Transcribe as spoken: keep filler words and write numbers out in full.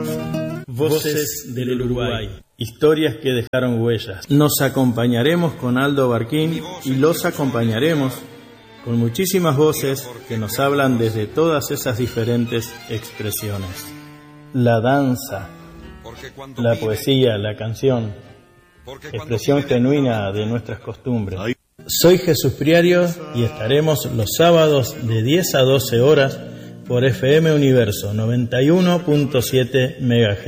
Voces del Uruguay, historias que dejaron huellas. Nos acompañaremos con Aldo Barquín y los acompañaremos con muchísimas voces que nos hablan desde todas esas diferentes expresiones. La danza, la poesía, la canción, expresión genuina de nuestras costumbres. Soy Jesús Priario y estaremos los sábados de diez a doce horas por F M Universo noventa y uno punto siete megahercios.